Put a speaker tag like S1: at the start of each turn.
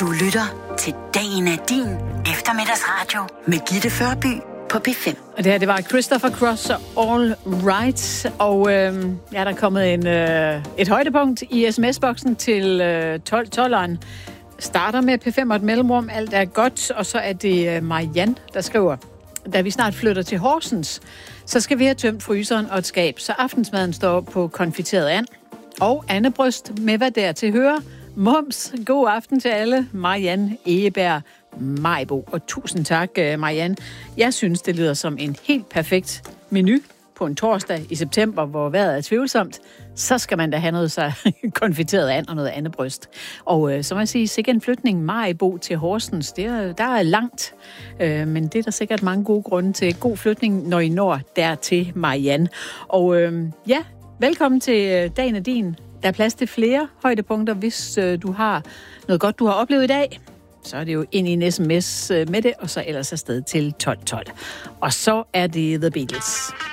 S1: Du lytter til Dagen er din eftermiddagsradio med Gitte Førby på P5.
S2: Og det her, det var Christopher Cross og All Right. Og der er kommet et højdepunkt i sms-boksen til 12-12'eren. Starter med P5 og et mellemrum. Alt er godt. Og så er det Marianne, der skriver: da vi snart flytter til Horsens, så skal vi have tømt fryseren og et skab, så aftensmaden står på konfiteret and og andebryst med hvad der til hører. Mums, god aften til alle. Marianne Egeberg Majbo. Og tusind tak, Marianne. Jeg synes, det lyder som en helt perfekt menu på en torsdag i september, hvor vejret er tvivlsomt. Så skal man da have noget så konfiteret and og noget andet bryst. Og så må jeg sige, sikkert en flytning Majbo til Horsens, der er langt. Men det er der sikkert mange gode grunde til. God flytning, når I når dertil, Marianne. Og velkommen til Dagen er din. Der er plads til flere højdepunkter, hvis du har noget godt, du har oplevet i dag. Så er det jo ind i en sms med det, og så ellers afsted til 1212. Og så er det The Beatles.